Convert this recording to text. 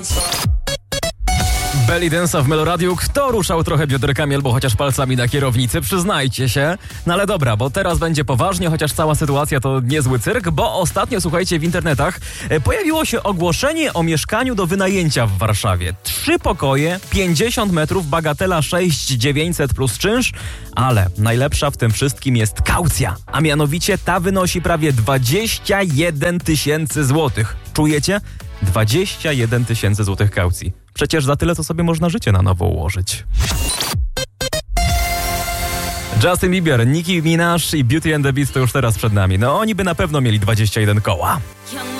Belly Dance'a w Meloradiu. Kto ruszał trochę bioderkami albo chociaż palcami na kierownicy? Przyznajcie się. No ale dobra, bo teraz będzie poważnie, chociaż cała sytuacja to niezły cyrk, bo ostatnio, słuchajcie, w internetach pojawiło się ogłoszenie o mieszkaniu do wynajęcia w Warszawie. 3 pokoje, 50 metrów, bagatela 6900 plus czynsz, ale najlepsza w tym wszystkim jest kaucja, a mianowicie ta wynosi prawie 21 000 złotych. Czujecie? 21 000 złotych kaucji. Przecież za tyle to sobie można życie na nowo ułożyć. Justin Bieber, Nicki Minaj i Beauty and the Beast to już teraz przed nami. No oni by na pewno mieli 21 koła.